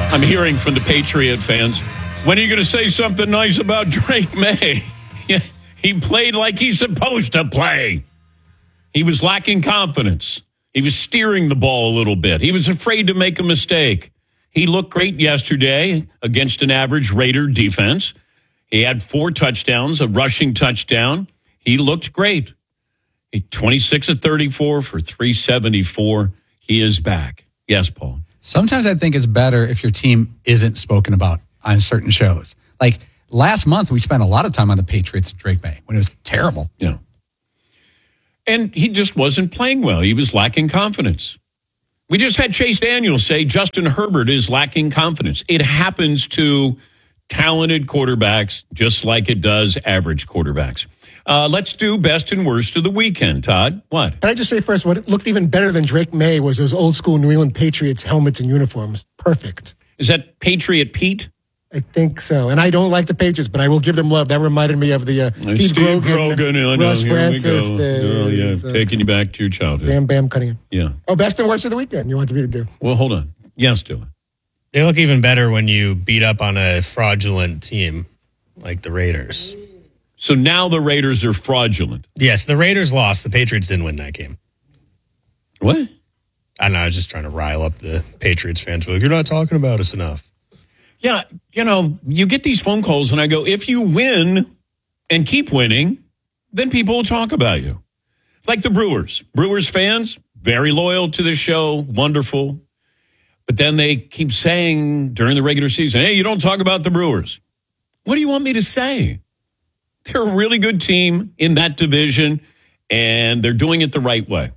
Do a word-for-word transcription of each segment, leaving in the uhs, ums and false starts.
I'm hearing from the Patriot fans. When are you going to say something nice about Drake May? He played like he's supposed to play. He was lacking confidence. He was steering the ball a little bit. He was afraid to make a mistake. He looked great yesterday against an average Raider defense. He had four touchdowns, a rushing touchdown. He looked great. twenty-six of thirty-four for three seventy-four. He is back. Yes, Paul. Sometimes I think it's better if your team isn't spoken about on certain shows. Like last month, we spent a lot of time on the Patriots and Drake May when it was terrible. Yeah. And he just wasn't playing well. He was lacking confidence. We just had Chase Daniels say Justin Herbert is lacking confidence. It happens to talented quarterbacks just like it does average quarterbacks. Uh, let's do best and worst of the weekend, Todd. What? Can I just say first, what looked even better than Drake May was those old school New England Patriots helmets and uniforms. Perfect. Is that Patriot Pete? I think so. And I don't like the Patriots, but I will give them love. That reminded me of the uh, Steve, Steve Grogan, Grogan I know, Russ here Francis. we go. The, oh, yeah, uh, taking you back to your childhood. Sam Bam Cunningham. Yeah. Oh, best and worst of the weekend you wanted me to do. Well, hold on. Yes, Dylan. They look even better when you beat up on a fraudulent team like the Raiders. So now the Raiders are fraudulent. Yes, the Raiders lost. The Patriots didn't win that game. What? I don't know. I was just trying to rile up the Patriots fans. Like, you're not talking about us enough. Yeah, you know, you get these phone calls and I go, if you win and keep winning, then people will talk about you. Like the Brewers. Brewers fans, very loyal to the show, wonderful. But then they keep saying during the regular season, hey, you don't talk about the Brewers. What do you want me to say? They're a really good team in that division, and they're doing it the right way.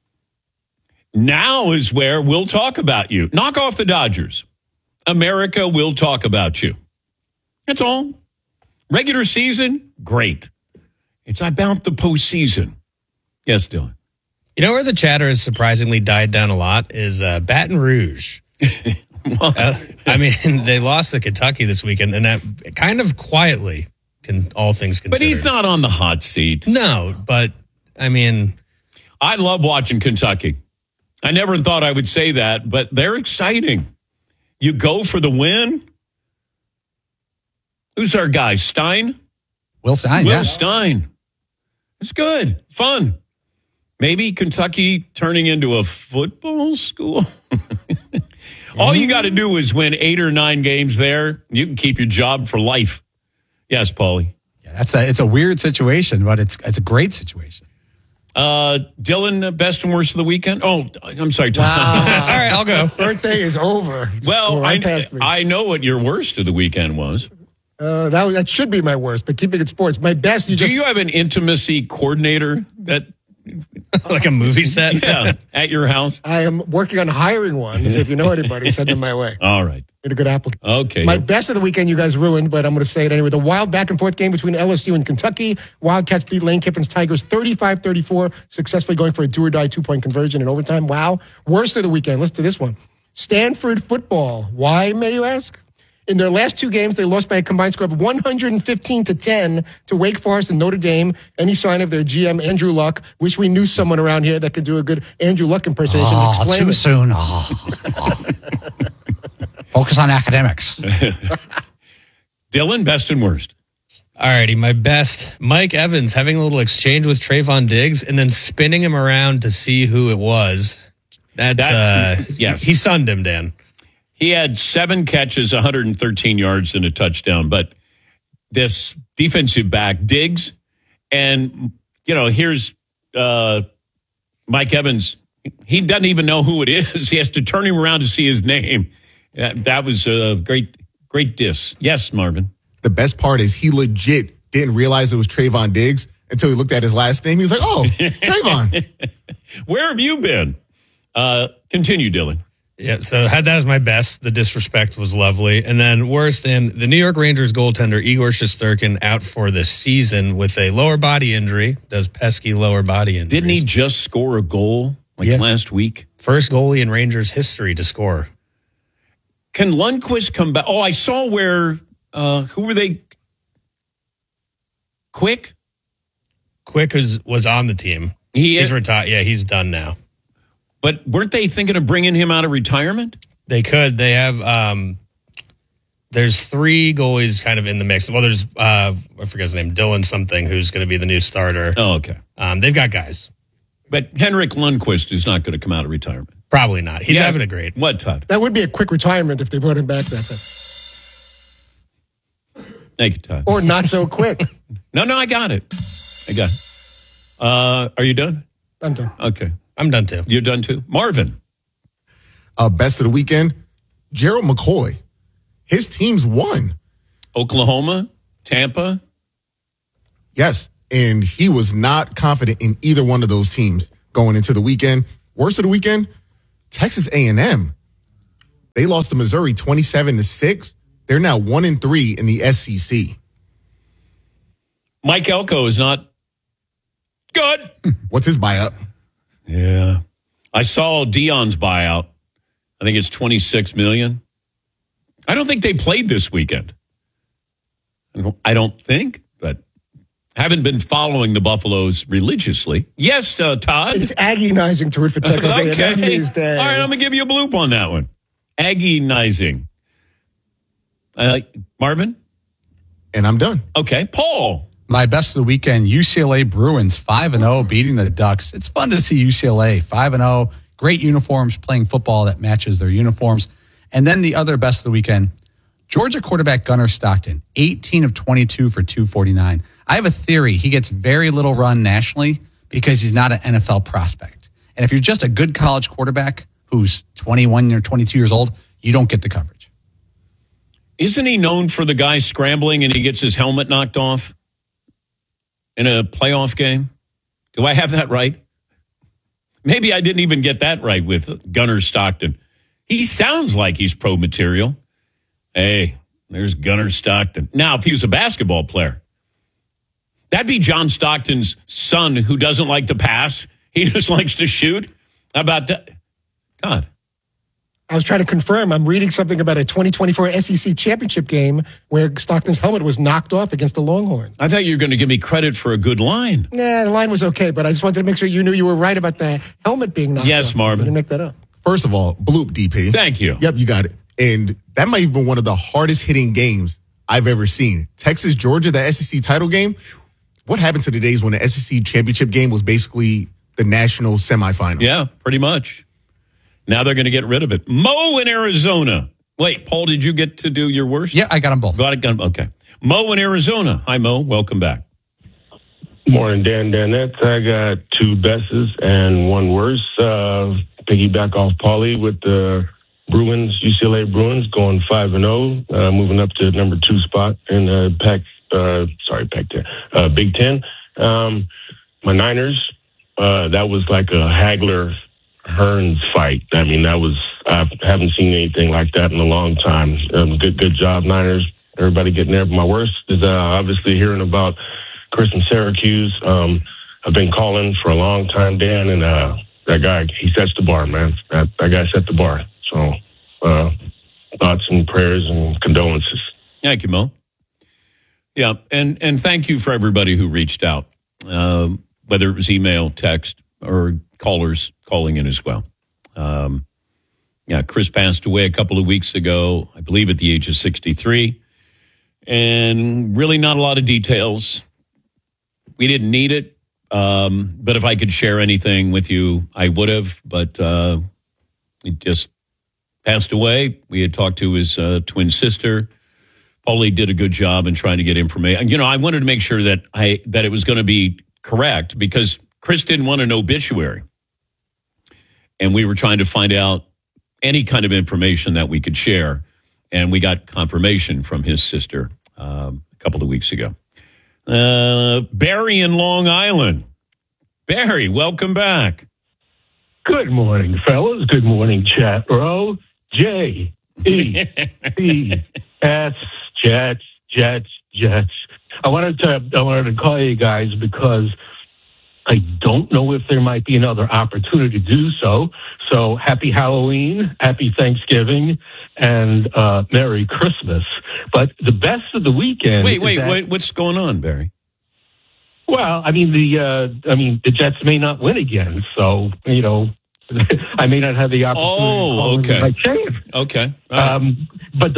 Now is where we'll talk about you. Knock off the Dodgers. America will talk about you. That's all. Regular season, great. It's about the postseason. Yes, Dylan. You know where the chatter has surprisingly died down a lot is uh, Baton Rouge. uh, I mean, they lost to Kentucky this weekend, and that kind of quietly, can all things considered. But he's not on the hot seat. No, but I mean, I love watching Kentucky. I never thought I would say that, but they're exciting. You go for the win. Who's our guy? Stein? Will Stein, Will yeah. Stein. It's good. Fun. Maybe Kentucky turning into a football school. All you got to do is win eight or nine games there. You can keep your job for life. Yes, Paulie. Yeah, that's a, it's a weird situation, but it's it's a great situation. Uh, Dylan, best and worst of the weekend? Oh, I'm sorry. Tom. Wow. all right, I'll go. Birthday is over. Well, Go right I, past me. I know what your worst of the weekend was. Uh, that, that should be my worst, but keeping it sports. My best, you Do just... you have an intimacy coordinator that... Like a movie set? Yeah, at your house? I am working on hiring one. So if you know anybody, send them my way. All right. Get a good applicant. Okay. My best of the weekend you guys ruined, but I'm going to say it anyway. The wild back and forth game between L S U and Kentucky. Wildcats beat Lane Kiffin's Tigers thirty-five thirty-four, successfully going for a do-or-die two-point conversion in overtime. Wow. Worst of the weekend. Listen to this one. Stanford football. Why, may you ask? In their last two games, they lost by a combined score of one hundred fifteen to ten to Wake Forest and Notre Dame. Any sign of their G M, Andrew Luck? Wish we knew someone around here that could do a good Andrew Luck impersonation. Oh, Explain too it. soon. Oh. Focus on academics. Dylan, best and worst. All righty, my best. Mike Evans having a little exchange with Trayvon Diggs and then spinning him around to see who it was. That's, That- uh, yes. He sunned him, Dan. He had seven catches, one hundred thirteen yards, and a touchdown. But this defensive back, Diggs, and, you know, here's uh, Mike Evans. He doesn't even know who it is. He has to turn him around to see his name. Uh, that was a great, great diss. Yes, Marvin. The best part is he legit didn't realize it was Trayvon Diggs until he looked at his last name. He was like, oh, Trayvon. Where have you been? Uh, continue, Dylan. Yeah, so had that as my best. The disrespect was lovely. And then worst, and the New York Rangers goaltender Igor Shesterkin out for the season with a lower body injury, those pesky lower body injuries. Didn't he just score a goal like Yeah. last week? First goalie in Rangers history to score. Can Lundqvist come back? Oh, I saw where, uh, who were they? Quick? Quick was, was on the team. He He's is, retired. Yeah, he's done now. but weren't they thinking of bringing him out of retirement? They could. They have um, there's three goalies kind of in the mix. Well, there's, uh, I forget his name, Dylan something, who's going to be the new starter. Oh, okay. Um, they've got guys. But Henrik Lundqvist is not going to come out of retirement. Probably not. He's Yeah. having a great. What, Todd? That would be a quick retirement if they brought him back that time. Thank you, Todd. Or not so quick. No, no, I got it. I got it. Uh, are you done? I'm done. Okay. I'm done too. You're done too? Marvin. Uh, best of the weekend, Gerald McCoy. His teams won. Oklahoma, Tampa. Yes. And he was not confident in either one of those teams going into the weekend. Worst of the weekend, Texas A and M. They lost to Missouri twenty-seven to six. They're now one and three in the S E C. Mike Elko is not good. What's his buyout? Yeah. I saw Dion's buyout. I think it's twenty-six million dollars. I don't think they played this weekend. I don't think, but haven't been following the Buffaloes religiously. Yes, uh, Todd? It's agonizing to root for Texas A and M okay. these days. All right, I'm going to give you a bloop on that one. Agonizing. Uh, Marvin? And I'm done. Okay. Paul? My best of the weekend, U C L A Bruins five and oh beating the Ducks. It's fun to see U C L A five and oh, great uniforms, playing football that matches their uniforms. And then the other best of the weekend, Georgia quarterback Gunnar Stockton, eighteen of twenty-two for two forty-nine. I have a theory. He gets very little run nationally because he's not an N F L prospect. And if you're just a good college quarterback who's twenty-one or twenty-two years old, you don't get the coverage. Isn't he known for the guy scrambling and he gets his helmet knocked off in a playoff game? Do I have that right? Maybe I didn't even get that right with Gunnar Stockton. He sounds like he's pro material. Hey, there's Gunnar Stockton. Now, if he was a basketball player, that'd be John Stockton's son who doesn't like to pass. He just likes to shoot. How about that? God. I was trying to confirm. I'm reading something about a twenty twenty-four S E C championship game where Stockton's helmet was knocked off against the Longhorns. I thought you were going to give me credit for a good line. Nah, the line was okay, but I just wanted to make sure you knew you were right about the helmet being knocked Yes, off. Marvin. I didn't make that up. First of all, bloop, D P. Thank you. Yep, you got it. And that might have been one of the hardest hitting games I've ever seen. Texas, Georgia, the S E C title game. What happened to the days when the S E C championship game was basically the national semifinal? Yeah, pretty much. Now they're going to get rid of it. Mo in Arizona. Wait, Paul, did you get to do your worst? Yeah, I got them both. Got it. Got it. Okay. Mo in Arizona. Hi, Mo. Welcome back. Morning, Dan Danette. I got two bests and one worse. Uh, piggyback off Paulie with the Bruins, U C L A Bruins going five and oh, uh, moving up to number two spot in the Pac. Uh, sorry, Pac ten, uh, Big Ten. Um, my Niners. Uh, that was like a Hagler Hearns fight. I mean, that was I haven't seen anything like that in a long time. Um, good, good job, Niners. Everybody getting there. But my worst is uh, obviously hearing about Chris in Syracuse. Um, I've been calling for a long time, Dan, and uh, that guy, he sets the bar, man. That, that guy set the bar. So uh, thoughts and prayers and condolences. Thank you, Mo. Yeah, and, and thank you for everybody who reached out, um, whether it was email, text, or callers calling in as well. Um, yeah, Chris passed away a couple of weeks ago, I believe at the age of sixty-three, and really not a lot of details. We didn't need it, um, but if I could share anything with you, I would have, but uh, he just passed away. We had talked to his uh, twin sister. Paulie did a good job in trying to get information. You know, I wanted to make sure that I that it was going to be correct because Chris didn't want an obituary. And we were trying to find out any kind of information that we could share. And we got confirmation from his sister um, a couple of weeks ago. Uh, Barry in Long Island. Barry, welcome back. Good morning, fellas. Good morning, chat row. J E C S Jets, Jets, Jets. I wanted to I wanted to call you guys because I don't know if there might be another opportunity to do so. So happy Halloween, happy Thanksgiving, and uh, Merry Christmas. But the best of the weekend. Wait, wait, that, wait. What's going on, Barry? Well, I mean the uh, I mean the Jets may not win again, so you know I may not have the opportunity. Oh, to okay. my champ. Okay. All right. Um, but the the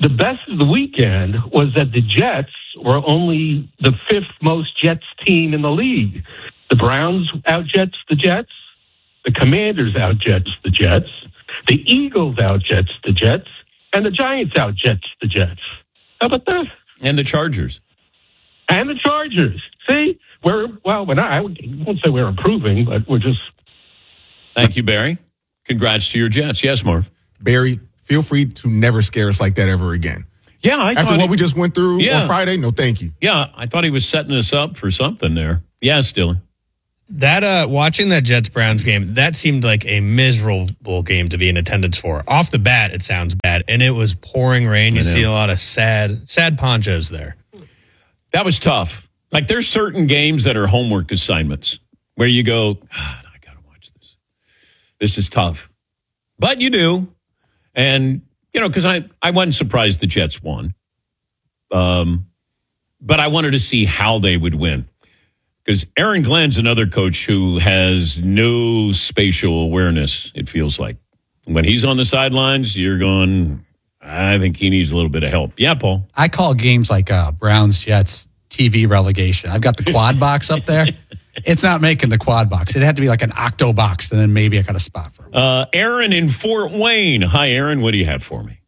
the best of the weekend was that the Jets were only the fifth most Jets team in the league. The Browns outjets the Jets. The Commanders outjets the Jets. The Eagles outjets the Jets. And the Giants outjets the Jets. How about that? And the Chargers. And the Chargers. See, we're, well, we're not, I won't say we're improving, but we're just. Thank you, Barry. Congrats to your Jets. Yes, Marv. Barry, feel free to never scare us like that ever again. Yeah, I After thought what he, we just went through Yeah. on Friday, no thank you. Yeah, I thought he was setting us up for something there. Yeah, Dylan. That uh, watching that Jets Browns game, that seemed like a miserable game to be in attendance for. Off the bat, it sounds bad, and it was pouring rain. You I know. see a lot of sad, sad ponchos there. That was tough. Like, there's certain games that are homework assignments where you go, God, I got to watch this. This is tough. But you do. And, you know, because I, I wasn't surprised the Jets won. Um, but I wanted to see how they would win. Because Aaron Glenn's another coach who has no spatial awareness, it feels like. When he's on the sidelines, you're going, I think he needs a little bit of help. Yeah, Paul. I call games like uh, Browns Jets T V relegation. I've got the quad box up there. It's not making the quad box. It had to be like an octo box, and then maybe I got a spot for him. Uh, Aaron in Fort Wayne. Hi, Aaron. What do you have for me?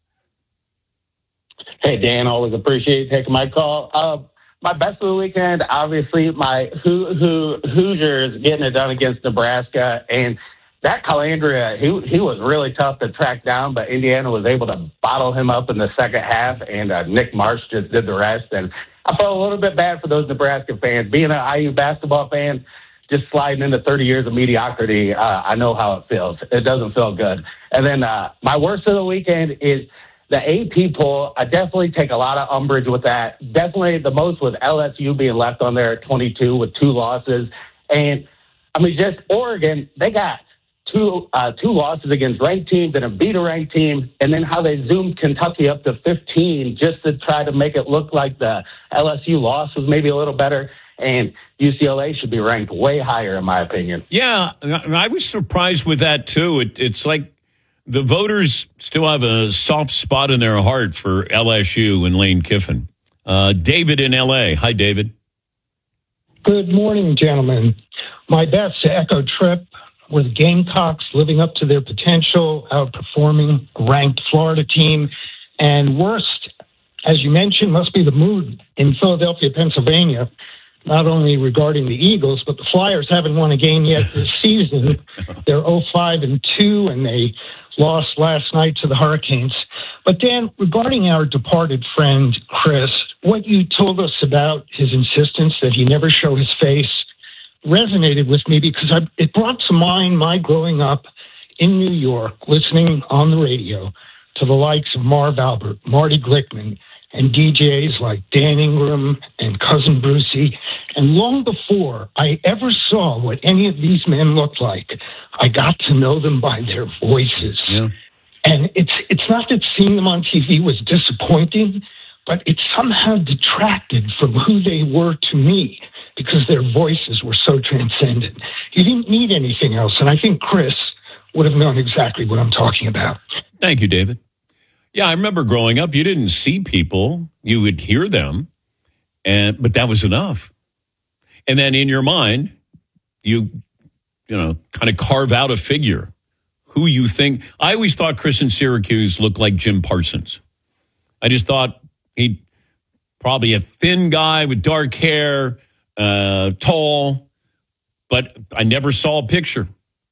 Hey, Dan, always appreciate taking my call. Uh, my best of the weekend, obviously, my Ho- Ho- Hoosiers getting it done against Nebraska. And that Calandria, he, he was really tough to track down, but Indiana was able to bottle him up in the second half, and uh, Nick Marsh just did the rest. And I felt a little bit bad for those Nebraska fans. Being an I U basketball fan, just sliding into thirty years of mediocrity, uh, I know how it feels. It doesn't feel good. And then uh, my worst of the weekend is the A P poll. I definitely take a lot of umbrage with that. Definitely the most with L S U being left on there at twenty-two with two losses. And, I mean, just Oregon, they got two uh, two losses against ranked teams and a beat a ranked team, and then how they zoomed Kentucky up to fifteen just to try to make it look like the L S U loss was maybe a little better. And U C L A should be ranked way higher, in my opinion. Yeah, I was surprised with that, too. It, it's like the voters still have a soft spot in their heart for L S U and Lane Kiffin. Uh, David in L A. Hi, David. Good morning, gentlemen. My best to echo Trip with Gamecocks living up to their potential, outperforming a ranked Florida team. And worst, as you mentioned, must be the mood in Philadelphia, Pennsylvania, not only regarding the Eagles, but the Flyers haven't won a game yet this season. They're oh five and two, and they lost last night to the Hurricanes. But Dan, regarding our departed friend, Chris, what you told us about his insistence that he never show his face resonated with me because I, it brought to mind my growing up in New York, listening on the radio to the likes of Marv Albert, Marty Glickman, and D Js like Dan Ingram and Cousin Brucey. And long before I ever saw what any of these men looked like, I got to know them by their voices. Yeah. And it's it's not that seeing them on T V was disappointing, but it somehow detracted from who they were to me because their voices were so transcendent. You didn't need anything else. And I think Chris would have known exactly what I'm talking about. Thank you, David. Yeah, I remember growing up, you didn't see people. You would hear them, and but that was enough. And then in your mind, you, you know, kind of carve out a figure who you think. I always thought Chris in Syracuse looked like Jim Parsons. I just thought he'd probably a thin guy with dark hair, uh, tall, but I never saw a picture.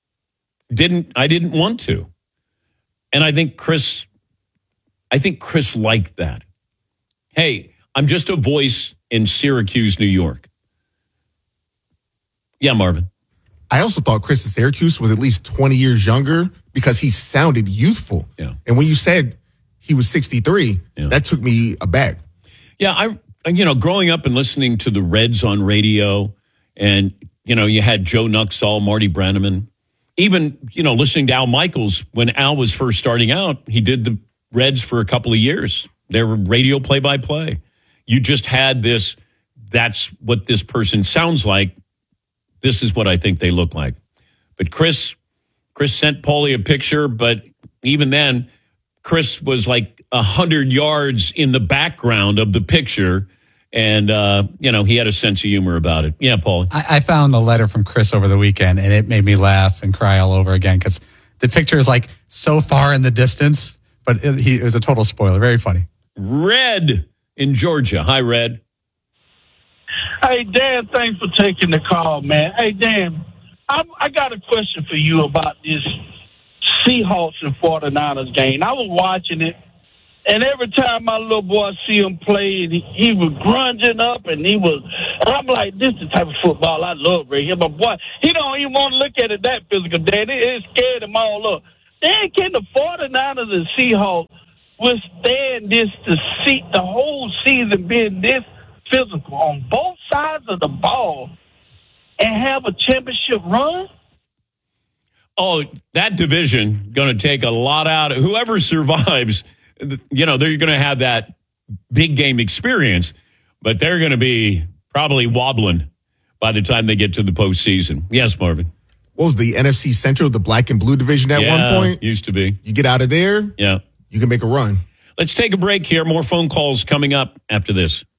Didn't I didn't want to. And I think Chris, I think Chris liked that. Hey, I'm just a voice in Syracuse, New York. Yeah, Marvin. I also thought Chris in Syracuse was at least twenty years younger because he sounded youthful. Yeah. And when you said he was sixty-three, Yeah. that took me aback. Yeah, I, you know, growing up and listening to the Reds on radio, and, you know, you had Joe Nuxall, Marty Brannaman, even, you know, listening to Al Michaels when Al was first starting out, he did the Reds for a couple of years. They were radio play-by-play. You just had this, that's what this person sounds like. This is what I think they look like. But Chris, Chris sent Paulie a picture, but even then, Chris was like a hundred yards in the background of the picture. And, uh, you know, he had a sense of humor about it. Yeah, Paul. I, I found the letter from Chris over the weekend, and it made me laugh and cry all over again because the picture is like so far in the distance, but it, he, it was a total spoiler. Very funny. Red in Georgia. Hi, Red. Hey, Dan, thanks for taking the call, man. Hey, Dan, I'm, I got a question for you about this Seahawks and forty-niners game. I was watching it. And every time my little boy see him play, he, he was grunging up, and he was. And I'm like, this is the type of football I love right here. My boy, he don't even want to look at it that physical, Dad. It, it scared him all up. Then can the forty-niners and Seahawks withstand this to see the whole season being this physical on both sides of the ball and have a championship run? Oh, that division going to take a lot out of whoever survives. You know, they're going to have that big game experience, but they're going to be probably wobbling by the time they get to the postseason. Yes, Marvin. What was the N F C Central, the black and blue division at yeah, one point? Used to be. You get out of there, yeah, you can make a run. Let's take a break here. More phone calls coming up after this.